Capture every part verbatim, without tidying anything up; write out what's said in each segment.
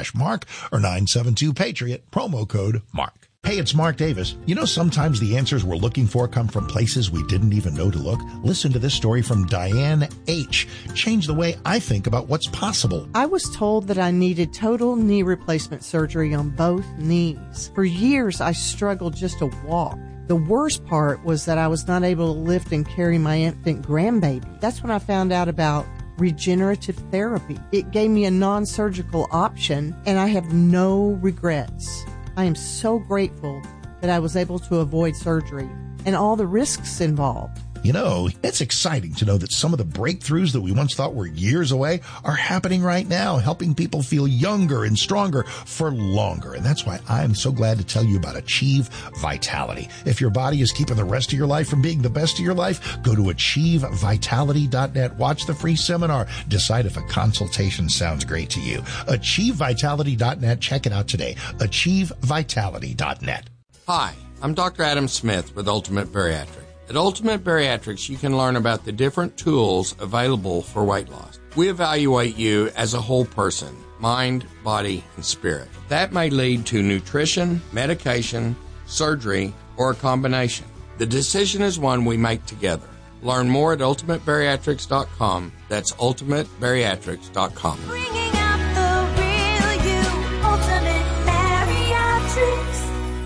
slash Mark or nine seven two Patriot, promo code Mark. Hey, it's Mark Davis. You know, sometimes the answers we're looking for come from places we didn't even know to look. Listen to this story from Diane H. Changed the way I think about what's possible. I was told that I needed total knee replacement surgery on both knees. For years, I struggled just to walk. The worst part was that I was not able to lift and carry my infant grandbaby. That's when I found out about regenerative therapy. It gave me a non-surgical option, and I have no regrets. I am so grateful that I was able to avoid surgery and all the risks involved. You know, it's exciting to know that some of the breakthroughs that we once thought were years away are happening right now, helping people feel younger and stronger for longer. And that's why I'm so glad to tell you about Achieve Vitality. If your body is keeping the rest of your life from being the best of your life, go to achieve vitality dot net. Watch the free seminar. Decide if a consultation sounds great to you. achieve vitality dot net. Check it out today. achieve vitality dot net. Hi, I'm Doctor Adam Smith with Ultimate Bariatrics. At Ultimate Bariatrics, you can learn about the different tools available for weight loss. We evaluate you as a whole person, mind, body, and spirit. That may lead to nutrition, medication, surgery, or a combination. The decision is one we make together. Learn more at ultimate bariatrics dot com. That's ultimate bariatrics dot com. Bringing out the real you, Ultimate Bariatrics.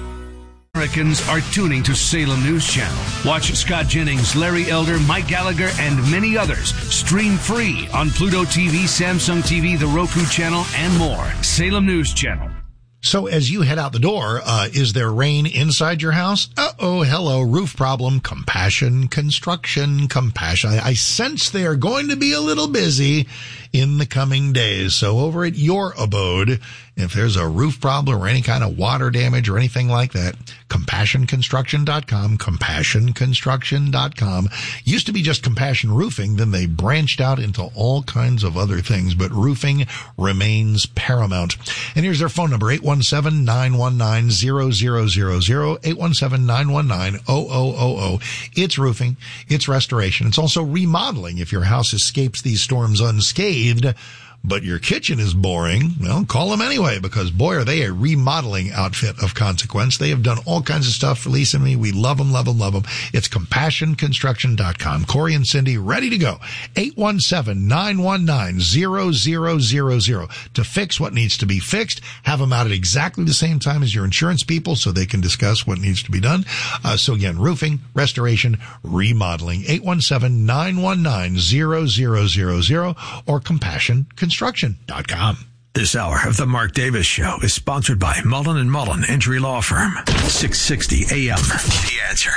Americans are tuning to Salem News Channel. Watch Scott Jennings, Larry Elder, Mike Gallagher, and many others. Stream free on Pluto T V, Samsung T V, the Roku channel, and more. Salem News Channel. So as you head out the door, uh, is there rain inside your house? Uh-oh, hello, roof problem. Compassion Construction, Compassion. I, I sense they are going to be a little busy in the coming days. So over at your abode, if there's a roof problem or any kind of water damage or anything like that, compassion construction dot com, compassion construction dot com. Used to be just Compassion Roofing, then they branched out into all kinds of other things, but roofing remains paramount. And here's their phone number, eight one seven, nine one nine, zero zero zero zero, eight one seven, nine one nine, zero zero zero zero. It's roofing, it's restoration, it's also remodeling if your house escapes these storms unscathed. But your kitchen is boring, well, call them anyway, because boy, are they a remodeling outfit of consequence. They have done all kinds of stuff for Lisa and me. We love them, love them, love them. It's compassion construction dot com. Corey and Cindy ready to go. eight one seven, nine one nine, zero zero zero zero to fix what needs to be fixed. Have them out at exactly the same time as your insurance people so they can discuss what needs to be done. Uh, so again, roofing, restoration, remodeling. eight one seven, nine one nine, zero zero zero zero or compassion construction dot com. This hour of the Mark Davis Show is sponsored by Mullen and Mullen Injury Law Firm. six sixty A M. The Answer.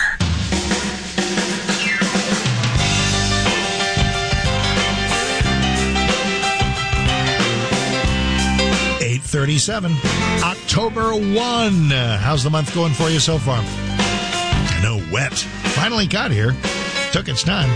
eight thirty-seven, October first. How's the month going for you so far? I know, wet. Finally got here. Took its time.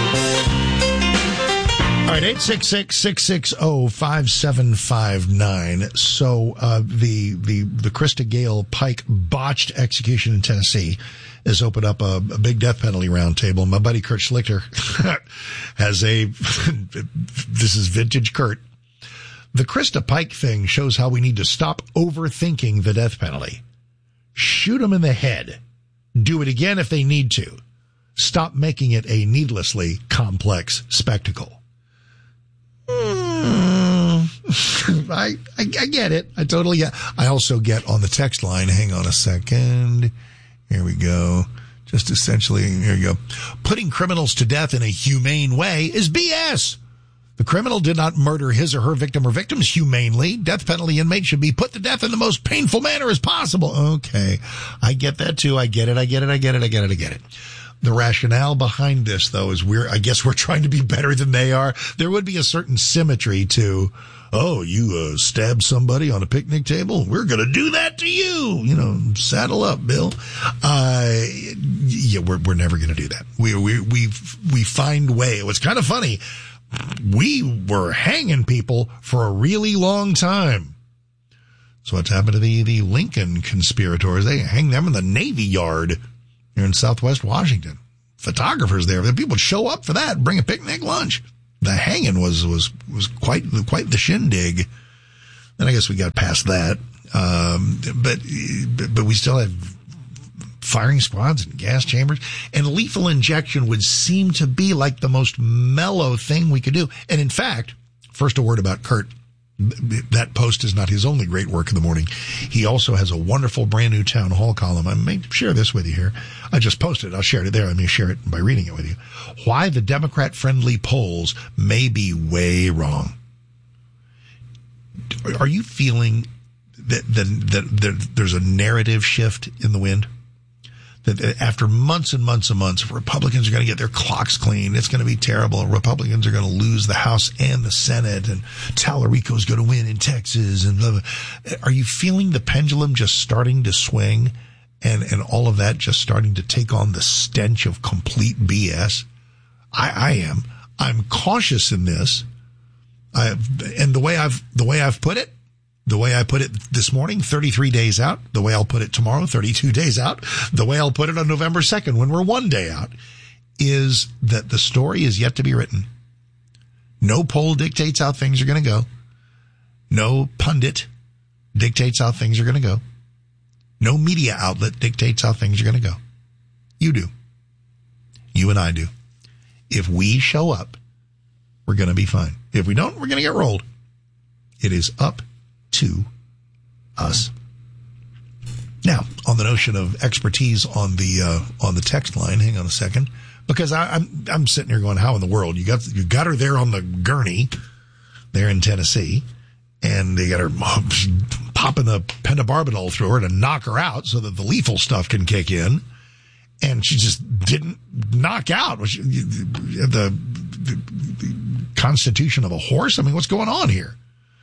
All right, eight six six, six six zero, five seven five nine. So uh the the the Krista Gale Pike botched execution in Tennessee has opened up a, a big death penalty roundtable. My buddy Kurt Schlichter has a this is vintage Kurt. The Krista Pike thing shows how we need to stop overthinking the death penalty. Shoot them in the head. Do it again if they need to. Stop making it a needlessly complex spectacle. Mm, I, I I get it. I totally get. I also get on the text line. Hang on a second. Here we go. Just essentially, here you go. Putting criminals to death in a humane way is B S. The criminal did not murder his or her victim or victims humanely. Death penalty inmates should be put to death in the most painful manner as possible. Okay. I get that too. I get it. I get it. I get it. I get it. I get it. The rationale behind this, though, is we're, I guess we're trying to be better than they are. There would be a certain symmetry to, oh, you uh, stabbed somebody on a picnic table? We're going to do that to you. You know, saddle up, Bill. Uh, yeah, we're, we're never going to do that. We, we, we, we find way. It was kind of funny. We were hanging people for a really long time. So what's happened to the, the Lincoln conspirators? They hang them in the Navy Yard here in Southwest Washington. Photographers there. People would show up for that, bring a picnic lunch. The hanging was, was, was quite, quite the shindig. Then I guess we got past that. Um, but, but, but we still had firing squads and gas chambers, and lethal injection would seem to be like the most mellow thing we could do. And in fact, first a word about Kurt. That post is not his only great work in the morning. He also has a wonderful brand new town hall column. I may share this with you here. I just posted it. I'll share it there. I may share it by reading it with you. Why the Democrat friendly polls may be way wrong. Are you feeling that, that, that, that there's a narrative shift in the wind? That after months and months and months, Republicans are going to get their clocks clean. It's going to be terrible. Republicans are going to lose the House and the Senate, and Tallarico's going to win in Texas. And blah, blah. Are you feeling the pendulum just starting to swing, and and all of that just starting to take on the stench of complete B S? I, I am. I'm cautious in this. I and the way I've the way I've put it. The way I put it this morning, thirty-three days out. The way I'll put it tomorrow, thirty-two days out. The way I'll put it on November second, when we're one day out, is that the story is yet to be written. No poll dictates how things are going to go. No pundit dictates how things are going to go. No media outlet dictates how things are going to go. You do. You and I do. If we show up, we're going to be fine. If we don't, we're going to get rolled. It is up to us. Now, on the notion of expertise on the uh, on the text line, hang on a second, because I, I'm I'm sitting here going, how in the world you got you got her there on the gurney, there in Tennessee, and they got her popping the pentobarbital through her to knock her out so that the lethal stuff can kick in, and she just didn't knock out. Was she, the, the, the constitution of a horse? I mean, what's going on here?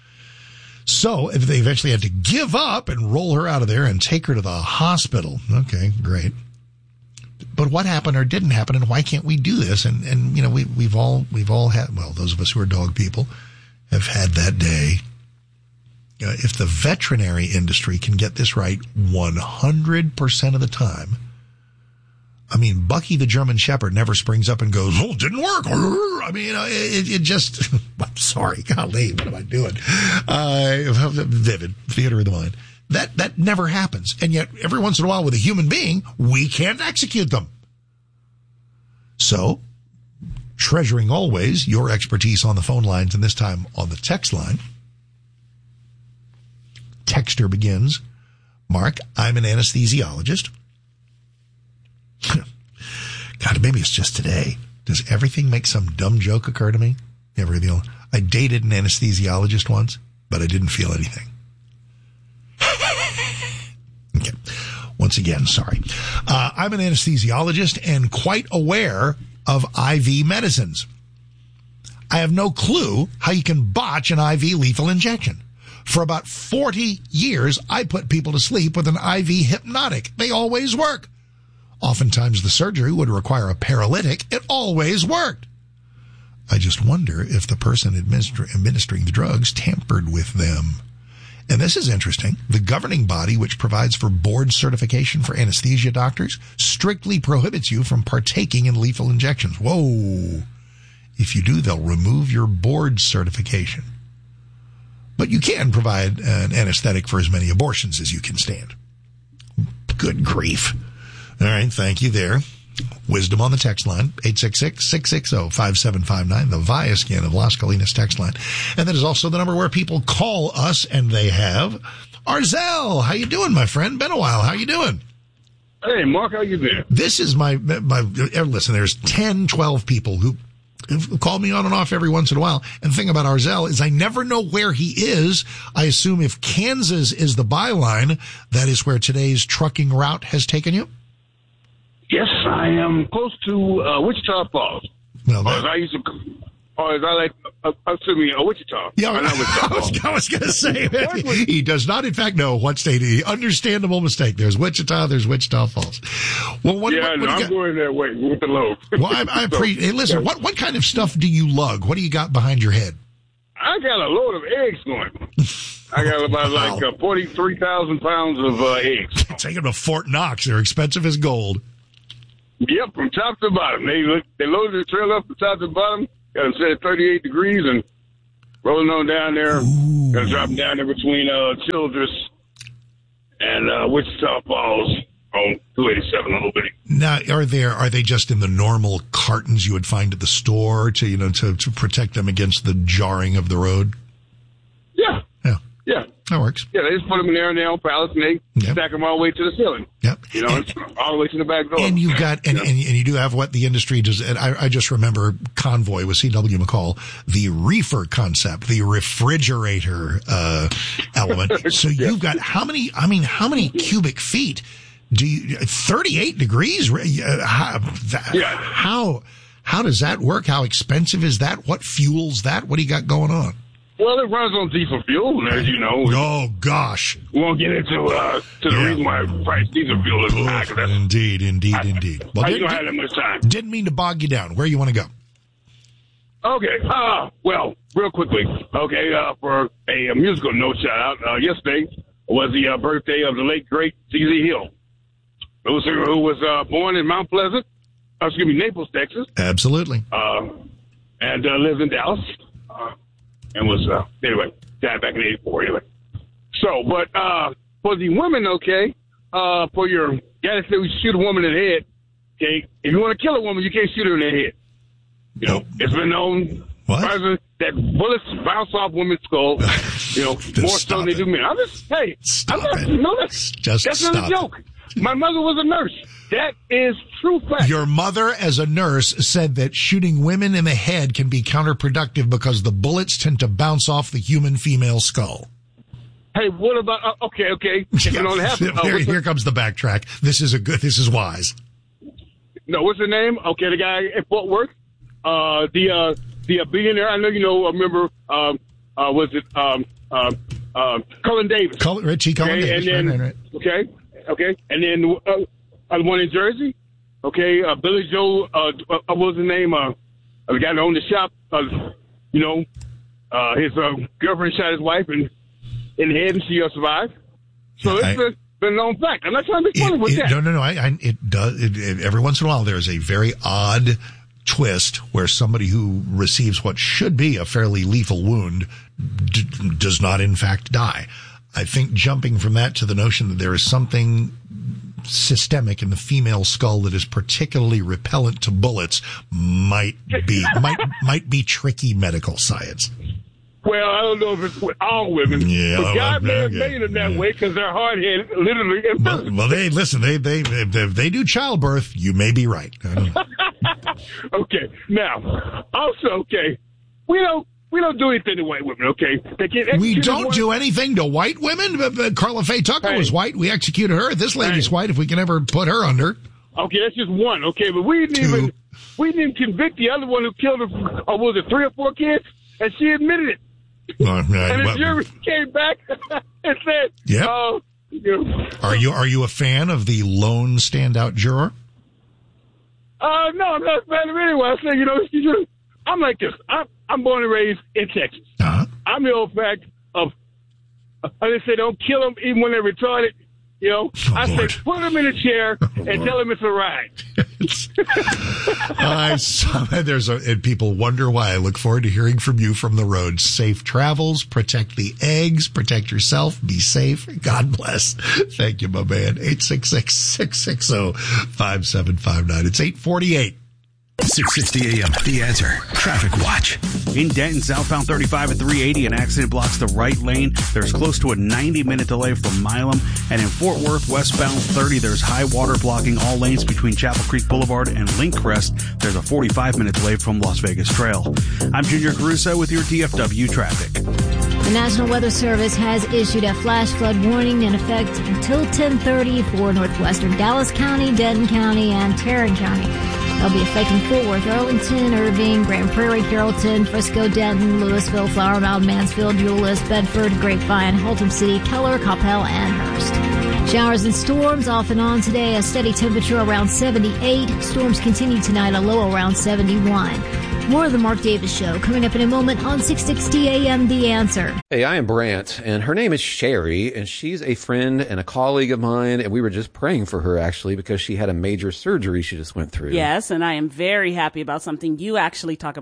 So if they eventually had to give up and roll her out of there and take her to the hospital. Okay, great. But what happened or didn't happen, and why can't we do this? And, and, you know, we, we've all, we've all had, well, those of us who are dog people have had that day. Uh, if the veterinary industry can get this right one hundred percent of the time, I mean, Bucky the German Shepherd never springs up and goes, oh, it didn't work. I mean, you know, it, it just, I'm sorry, golly, what am I doing? Uh, vivid, theater of the mind. That, that never happens. And yet, every once in a while with a human being, we can't execute them. So, treasuring always your expertise on the phone lines, and this time on the text line, texter begins, Mark, I'm an anesthesiologist. God, maybe it's just today. Does everything make some dumb joke occur to me? Never the I dated an anesthesiologist once, but I didn't feel anything. Okay. Once again, sorry. Uh, I'm an anesthesiologist and quite aware of I V medicines. I have no clue how you can botch an I V lethal injection. For about forty years, I put people to sleep with an I V hypnotic. They always work. Oftentimes the surgery would require a paralytic. It always worked. I just wonder if the person administer- administering the drugs tampered with them. And this is interesting. The governing body, which provides for board certification for anesthesia doctors, strictly prohibits you from partaking in lethal injections. Whoa. If you do, they'll remove your board certification. But you can provide an anesthetic for as many abortions as you can stand. Good grief. All right, thank you there. Wisdom on the text line, eight six six, six six zero, five seven five nine, the Viaskin of Las Colinas text line. And that is also the number where people call us, and they have. Arzel, how you doing, my friend? Been a while. How you doing? Hey, Mark, how you been? This is my, my, listen, there's ten, twelve people who call me on and off every once in a while. And the thing about Arzel is I never know where he is. I assume if Kansas is the byline, that is where today's trucking route has taken you? Yes, I am close to uh, Wichita Falls. Well, or as I used to, or as I like, uh, excuse me, uh, Wichita. Yeah, I, Wichita I was, I was going to say, he does not, in fact, know what state. He, understandable mistake. There's Wichita, there's Wichita Falls. Well, what, yeah, what, what no, I'm got, going that way with the load. Well, I, I appreciate. Hey, listen, what what kind of stuff do you lug? What do you got behind your head? I got a load of eggs going. I got about Wow. like uh, forty-three thousand pounds of uh, eggs. Take them to Fort Knox. They're expensive as gold. Yep, from top to bottom. They look, they loaded the trailer up from top to bottom. Got them set at thirty-eight degrees, and rolling on down there, gonna drop down there between uh, Childress and uh, Wichita Falls on two eighty-seven, a little bit. Now, are there are they just in the normal cartons you would find at the store to you know to, to protect them against the jarring of the road? Yeah, Yeah, yeah, that works. yeah. They just put them in there and they're on pallets and they Yep. stack them all the way to the ceiling. Yep. You know, And- all the way to the back door. And you've got, and, and, and you do have what the industry does. And I, I just remember Convoy with C W McCall, the reefer concept, the refrigerator, uh, element. So you've got how many, I mean, how many cubic feet do you, thirty-eight degrees? Uh, how, that, Yeah. how, how does that work? How expensive is that? What fuels that? What do you got going on? Well, it runs on diesel fuel, and as you know, Oh gosh. we won't get into uh, to the Yeah. reason why price diesel fuel is high. 'Cause that's, Indeed, indeed, indeed. Well, I didn't, don't have that much time. didn't mean to bog you down. Where you want to go? Okay. Uh, well, real quickly. Okay. Uh, for a, a musical note shout out, uh, yesterday was the uh, birthday of the late great Z Z Hill, who was, who was uh, born in Mount Pleasant, uh, excuse me, Naples, Texas, Absolutely. uh, and uh, lives in Dallas, uh, and was uh, anyway died back in eighty-four. Anyway. So, but uh, for the women, okay, uh, for your guy that said we shoot a woman in the head, okay, if you want to kill a woman, you can't shoot her in the head. You know, it's been known What? that bullets bounce off women's skulls, you know, more so Stop than they it. do men. I'm just, hey, Stop I'm not, it. no, that's, Just that's not stop a joke. My mother was a nurse. That is true fact. Your mother, as a nurse, said that shooting women in the head can be counterproductive because the bullets tend to bounce off the human female skull. Hey, what about, uh, okay, okay. If it only happened, uh, Here, what's the- here comes the backtrack. This is a good, this is wise. no, what's the name? Okay, the guy at Fort Worth, uh, the, uh, the uh, billionaire, I know you know, I remember, um, uh, was it, um, um, um, Cullen Davis. Cullen, Richie Cullen Okay, Davis. and then, right, right, right. okay, okay, and then uh, uh, the one in Jersey, okay, uh, Billy Joe, uh, uh, what was his name? Uh, the guy that owned the shop, uh, you know, uh, his uh, girlfriend shot his wife in, in the head and she uh, survived. So Yeah, it's I- a, been a known fact. I'm not trying to be funny It- with it- that. no, no, no. I, I, it does. It, it, every once in a while, there is a very odd twist where somebody who receives what should be a fairly lethal wound d- does not, in fact, die. I think jumping from that to the notion that there is something systemic in the female skull that is particularly repellent to bullets might be might might be tricky medical science. Well, I don't know if it's with all women, Yeah, but well, God may have okay, made them that yeah. way because they're hard-headed, literally. And Well, well, they listen. They they if they do childbirth, you may be right. I don't know. Okay. Now, also, okay, we don't we don't do anything to white women. Okay, they get We executed don't one- do anything to white women. Uh, uh, Carla Faye Tucker Hey. was white. We executed her. This lady's Hey. white. If we can ever put her under. Okay, that's just one. Okay, but we didn't Two. even we didn't convict the other one who killed her. Or was it three or four kids? And she admitted it. Uh, uh, And the well, jury came back and said, Yep. "Oh, you know, are you are you a fan of the lone standout juror? uh, no, I'm not a fan of anyone." I said, "You know, you just, I'm like this. I'm I'm born and raised in Texas. Uh-huh. I'm the old fact of, uh, they say don't kill them even when they're retarded. You know, Oh, I Lord. say put them in a chair and Lord. tell them it's a ride." I saw there's a, and people wonder why. I look forward to hearing from you from the road. Safe travels. Protect the eggs. Protect yourself. Be safe. God bless. Thank you, my man. eight six six, six six zero, five seven five nine. It's eight forty-eight. six sixty A M. The Answer. Traffic Watch. In Denton, southbound thirty-five at three eighty, an accident blocks the right lane. There's close to a ninety minute delay from Milam. And in Fort Worth, westbound thirty, there's high water blocking all lanes between Chapel Creek Boulevard and Link Crest. There's a forty-five minute delay from Las Vegas Trail. I'm Junior Caruso with your D F W traffic. The National Weather Service has issued a flash flood warning in effect until ten thirty for northwestern Dallas County, Denton County, and Tarrant County. They'll be affecting Fort Worth, Arlington, Irving, Grand Prairie, Carrollton, Frisco, Denton, Louisville, Flower Mound, Mansfield, Euless, Bedford, Grapevine, Haltom City, Keller, Coppell, and Hurst. Showers and storms off and on today, a steady temperature around seventy-eight. Storms continue tonight, a low around seventy-one. More of the Mark Davis Show coming up in a moment on six sixty A M The Answer. Hey, I am Brant, and her name is Sherry, and she's a friend and a colleague of mine, and we were just praying for her, actually, because she had a major surgery she just went through. Yes, and I am very happy about something you actually talk about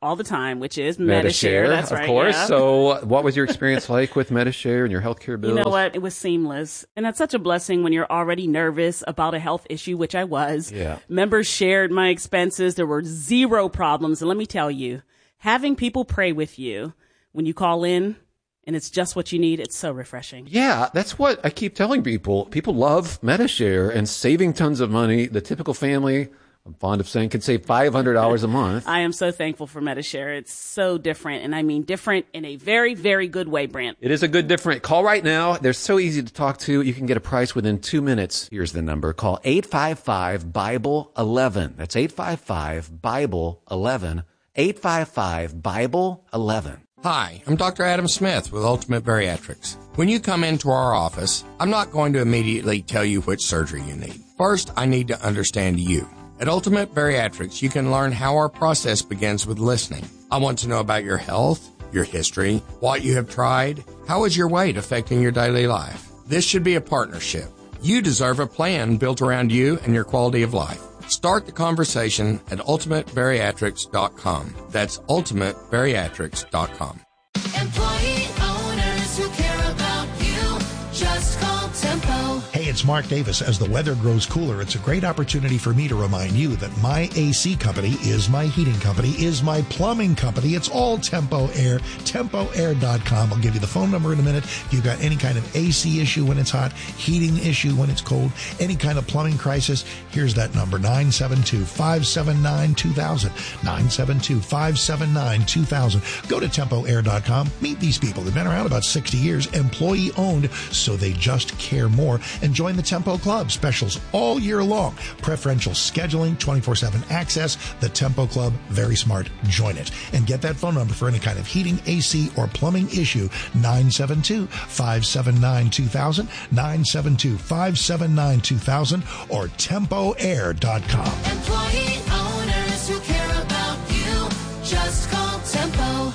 all the time, which is Medi-Share. That's of right. course. Yeah. So what was your experience like with Medi-Share and your healthcare bills? You know what? It was seamless. And that's such a blessing when you're already nervous about a health issue, which I was. Yeah. Members shared my expenses. There were zero problems. And let me tell you, having people pray with you when you call in, and it's just what you need, it's so refreshing. Yeah, that's what I keep telling people. People love Medi-Share and saving tons of money. The typical family, I'm fond of saying, can save five hundred dollars a month. I am so thankful for Medi-Share. It's so different, and I mean different in a very, very good way, Brent. It is a good different. Call right now. They're so easy to talk to. You can get a price within two minutes. Here's the number. Call eight five five, Bible eleven. That's eight five five, Bible eleven. eight five five, Bible eleven. Hi, I'm Doctor Adam Smith with Ultimate Bariatrics. When you come into our office, I'm not going to immediately tell you which surgery you need. First, I need to understand you. At Ultimate Bariatrics, you can learn how our process begins with listening. I want to know about your health, your history, what you have tried, how is your weight affecting your daily life. This should be a partnership. You deserve a plan built around you and your quality of life. Start the conversation at ultimate bariatrics dot com. That's ultimate bariatrics dot com. Employee owners who care about you, just call Tempo. Hey, it's Mark Davis. As the weather grows cooler, it's a great opportunity for me to remind you that my A C company is my heating company, is my plumbing company. It's all Tempo Air, tempo air dot com. I'll give you the phone number in a minute. If you've got any kind of A C issue when it's hot, heating issue when it's cold, any kind of plumbing crisis, here's that number, nine seven two, five seven nine, two thousand, nine seven two, five seven nine, two thousand. Go to tempo air dot com. Meet these people. They've been around about sixty years, employee owned, so they just care more. And join the Tempo Club. Specials all year long. Preferential scheduling, twenty-four seven access. The Tempo Club, very smart. Join it. And get that phone number for any kind of heating, A C, or plumbing issue, nine seven two, five seven nine, two thousand, nine seven two, five seven nine, two thousand, or tempo air dot com. Employee owners who care about you, just call Tempo.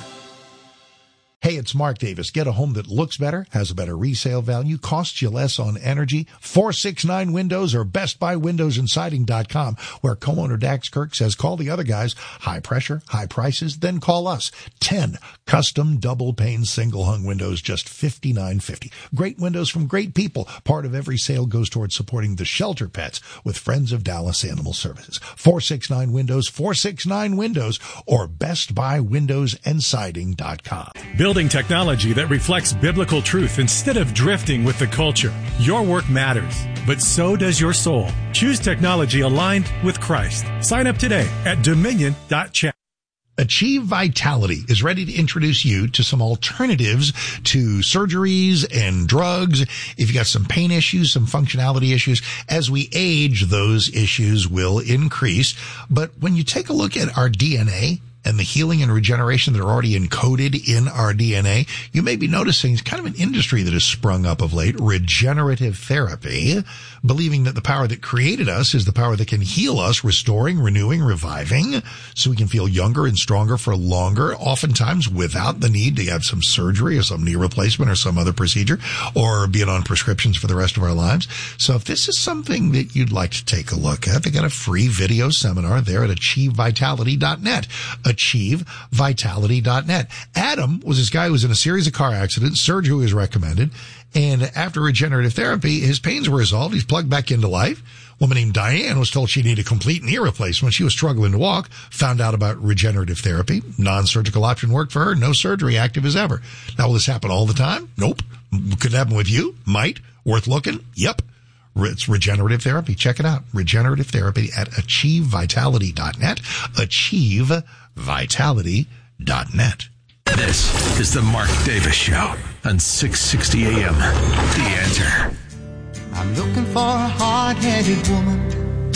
Hey, it's Mark Davis. Get a home that looks better, has a better resale value, costs you less on energy. four six nine Windows or best buy windows and siding dot com, where co-owner Dax Kirk says call the other guys. High pressure, high prices, then call us. ten custom double pane single hung windows, just fifty-nine fifty. Great windows from great people. Part of every sale goes towards supporting the shelter pets with Friends of Dallas Animal Services. four six nine Windows, four six nine Windows, or best buy windows and siding dot com. Building technology that reflects biblical truth instead of drifting with the culture. Your work matters, but so does your soul. Choose technology aligned with Christ. Sign up today at dominion dot chat. Achieve Vitality is ready to introduce you to some alternatives to surgeries and drugs. If you got some pain issues, some functionality issues, as we age, those issues will increase. But when you take a look at our D N A, and the healing and regeneration that are already encoded in our D N A, you may be noticing it's kind of an industry that has sprung up of late, regenerative therapy, believing that the power that created us is the power that can heal us, restoring, renewing, reviving, so we can feel younger and stronger for longer, oftentimes without the need to have some surgery or some knee replacement or some other procedure, or being on prescriptions for the rest of our lives. So if this is something that you'd like to take a look at, they got a free video seminar there at achieve vitality dot net. achieve vitality dot net. Adam was this guy who was in a series of car accidents. Surgery was recommended. And after regenerative therapy, his pains were resolved. He's plugged back into life. A woman named Diane was told she needed a complete knee replacement. She was struggling to walk, found out about regenerative therapy. Non-surgical option worked for her. No surgery, active as ever. Now, will this happen all the time? Nope. Could it happen with you? Might. Worth looking? Yep. It's regenerative therapy. Check it out. Regenerative therapy at achieve vitality dot net. achieve vitality dot net. This is the Mark Davis Show on six sixty A M. The Answer. I'm looking for a hard-headed woman.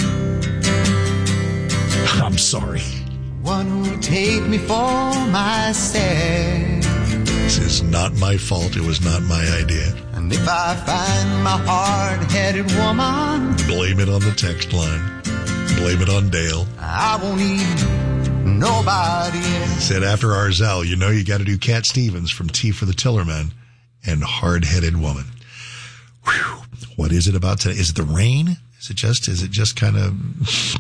I'm sorry. One who'll take me for myself. This is not my fault. It was not my idea. And if I find my hard-headed woman, blame it on the text line. Blame it on Dale. I won't need nobody else. Said after Arzell, you know you got to do Cat Stevens from Tea for the Tillerman and Hard-Headed Woman. Whew. What is it about today? Is it the rain? Is it just, is it just kind of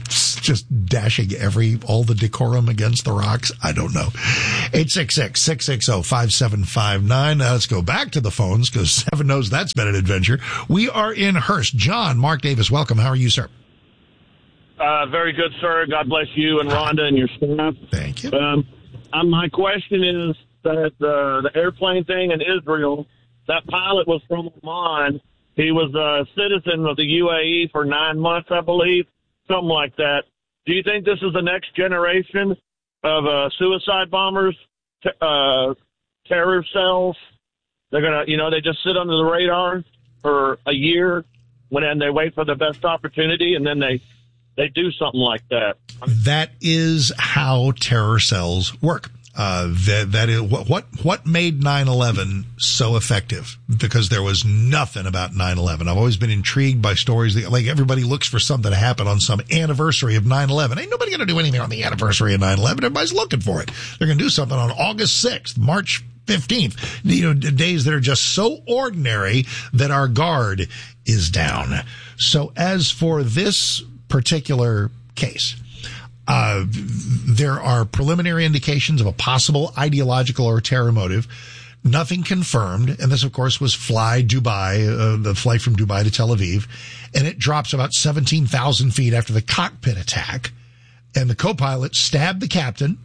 just dashing every, all the decorum against the rocks. I don't know. eight six six, six six zero, five seven five nine. Now let's go back to the phones because heaven knows that's been an adventure. We are in Hearst. John, Mark Davis, welcome. How are you, sir? Uh, very good, sir. God bless you and Rhonda and your staff. Thank you. Um, um, my question is that uh, the airplane thing in Israel, that pilot was from Oman. He was a citizen of the U A E for nine months, I believe, something like that. Do you think this is the next generation of uh, suicide bombers, t- uh, terror cells? They're going to, you know, they just sit under the radar for a year when and they wait for the best opportunity, and then they, they do something like that. That is how terror cells work. Uh, that, that is what, what, what made nine eleven so effective? Because there was nothing about nine eleven. I've always been intrigued by stories that, like, everybody looks for something to happen on some anniversary of nine eleven. Ain't nobody going to do anything on the anniversary of nine eleven. Everybody's looking for it. They're going to do something on August sixth, March fifteenth, you know, days that are just so ordinary that our guard is down. So as for this particular case, Uh, there are preliminary indications of a possible ideological or terror motive. Nothing confirmed. And this, of course, was Fly Dubai, uh, the flight from Dubai to Tel Aviv. And it drops about seventeen thousand feet after the cockpit attack. And the co-pilot stabbed the captain,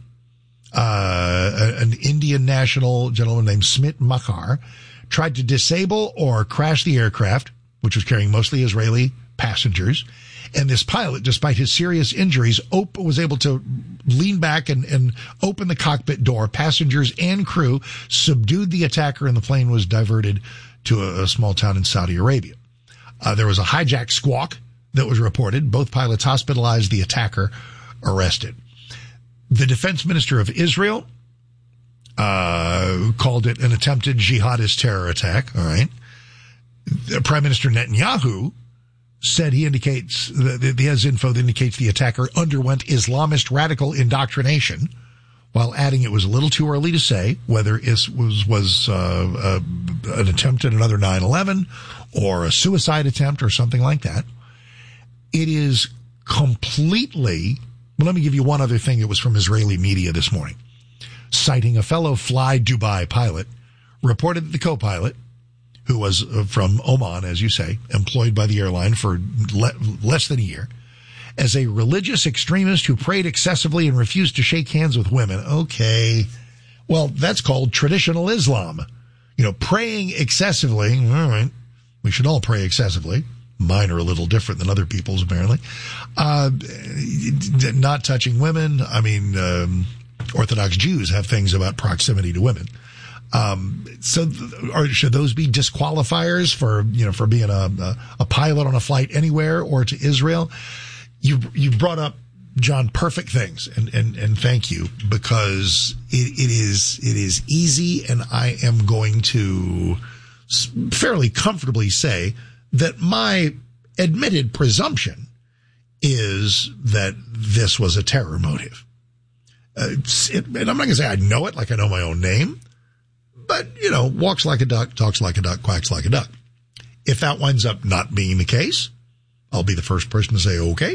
uh, an Indian national gentleman named Smit Makhar, tried to disable or crash the aircraft, which was carrying mostly Israeli passengers. And this pilot, despite his serious injuries, op- was able to lean back and, and open the cockpit door. Passengers and crew subdued the attacker, and the plane was diverted to a, a small town in Saudi Arabia. Uh, there was a hijack squawk that was reported. Both pilots hospitalized, the attacker arrested. The defense minister of Israel uh, called it an attempted jihadist terror attack. All right. The Prime Minister Netanyahu said he indicates, that he has info that indicates the attacker underwent Islamist radical indoctrination, while adding it was a little too early to say whether it was, was uh, uh, an attempt at another nine eleven or a suicide attempt or something like that. It is completely, well, let me give you one other thing that was from Israeli media this morning. Citing a fellow Fly Dubai pilot, reported that the co-pilot, who was from Oman, as you say, employed by the airline for le- less than a year, as a religious extremist who prayed excessively and refused to shake hands with women. Okay. Well, that's called traditional Islam. You know, praying excessively. All right. We should all pray excessively. Mine are a little different than other people's, apparently. Uh, not touching women. I mean, um, Orthodox Jews have things about proximity to women. Um, so, th- or should those be disqualifiers for, you know, for being a, a, a pilot on a flight anywhere or to Israel? You, you brought up, John, perfect things. And, and, and thank you, because it, it is, it is easy. And I am going to fairly comfortably say that my admitted presumption is that this was a terror motive. Uh, it, and I'm not going to say I know it like I know my own name. But, you know, walks like a duck, talks like a duck, quacks like a duck. If that winds up not being the case, I'll be the first person to say, okay,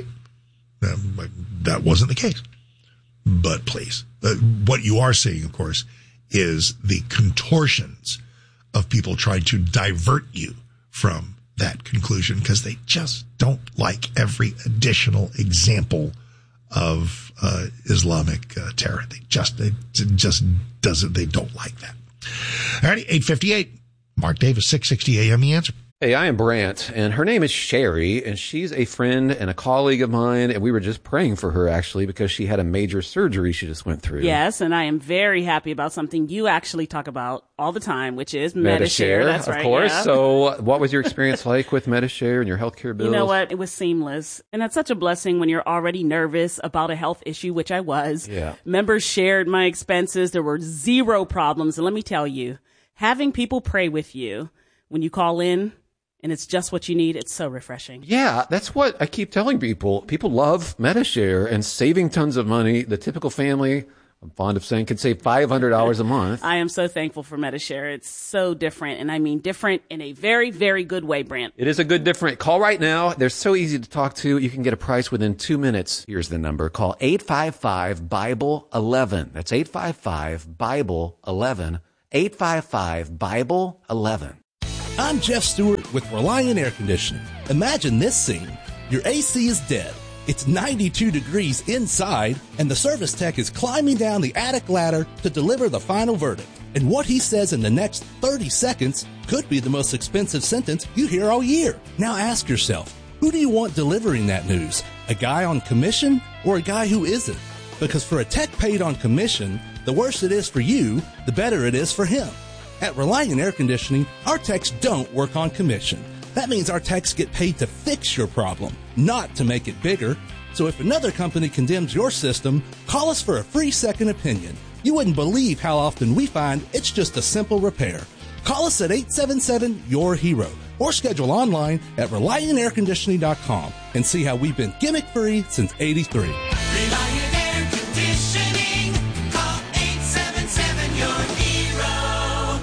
that wasn't the case. But please, uh, what you are seeing, of course, is the contortions of people trying to divert you from that conclusion because they just don't like every additional example of uh, Islamic uh, terror. They just, it just doesn't, they don't like that. All righty, eight fifty-eight. Mark Davis, six sixty A M, The Answer. Hey, I am Brant, and her name is Sherry, and she's a friend and a colleague of mine, and we were just praying for her, actually, because she had a major surgery she just went through. Yes, and I am very happy about something you actually talk about all the time, which is Medi-Share. That's right, of course. yeah. So what was your experience like with Medi-Share and your healthcare bills? You know what? It was seamless. And that's such a blessing when you're already nervous about a health issue, which I was. Yeah. Members shared my expenses. There were zero problems. And let me tell you, having people pray with you when you call in, and it's just what you need, it's so refreshing. Yeah, that's what I keep telling people. People love Medi-Share and saving tons of money. The typical family I'm fond of saying can save five hundred dollars a month. I am so thankful for Medi-Share. It's so different, and I mean different in a very, very good way, Brent. It is a good different. Call right now. They're so easy to talk to. You can get a price within two minutes. Here's the number. Call eight five five, Bible eleven. That's eight five five, Bible eleven. eight five five, Bible eleven. I'm Jeff Stewart with Reliant Air Conditioning. Imagine this scene. Your A C is dead. It's ninety-two degrees inside, and the service tech is climbing down the attic ladder to deliver the final verdict. And what he says in the next thirty seconds could be the most expensive sentence you hear all year. Now ask yourself, who do you want delivering that news? A guy on commission or a guy who isn't? Because for a tech paid on commission, the worse it is for you, the better it is for him. At Reliant Air Conditioning, our techs don't work on commission. That means our techs get paid to fix your problem, not to make it bigger. So if another company condemns your system, call us for a free second opinion. You wouldn't believe how often we find it's just a simple repair. Call us at eight seven seven, Y O U R HERO or schedule online at reliant air conditioning dot com and see how we've been gimmick-free since eighty-three. Reliant Air Conditioning. Call eight seven seven, Y O U R HERO.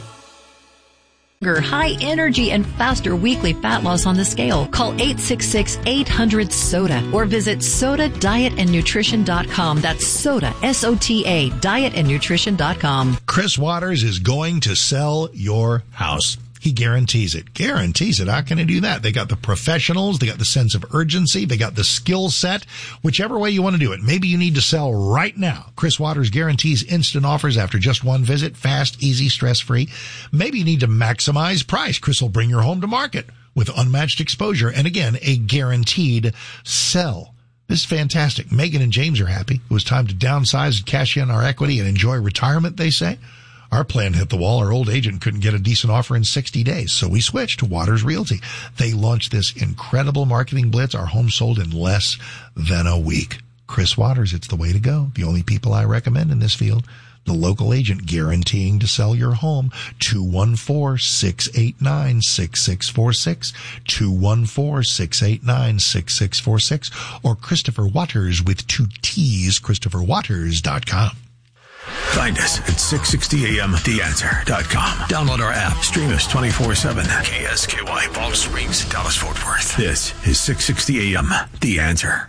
High energy and faster weekly fat loss on the scale. Call eight six six, eight hundred, SODA or visit soda diet and nutrition dot com. That's SOTA, S O T A, diet and nutrition dot com. Chris Waters is going to sell your house. He guarantees it. Guarantees it. How can he do that? They got the professionals. They got the sense of urgency. They got the skill set. Whichever way you want to do it. Maybe you need to sell right now. Chris Waters guarantees instant offers after just one visit. Fast, easy, stress-free. Maybe you need to maximize price. Chris will bring your home to market with unmatched exposure. And again, a guaranteed sell. This is fantastic. Megan and James are happy. It was time to downsize and cash in our equity and enjoy retirement, they say. Our plan hit the wall. Our old agent couldn't get a decent offer in sixty days, so we switched to Waters Realty. They launched this incredible marketing blitz. Our home sold in less than a week. Chris Waters, it's the way to go. The only people I recommend in this field. The local agent guaranteeing to sell your home. two one four, six eight nine, six six four six. two one four, six eight nine, six six four six. Or Christopher Waters with two T's, christopher waters dot com. Find us at six sixty A M the answer dot com. Download our app. Stream us twenty-four seven. K S K Y, Palm Springs, Dallas, Fort Worth. This is six sixty A M The Answer.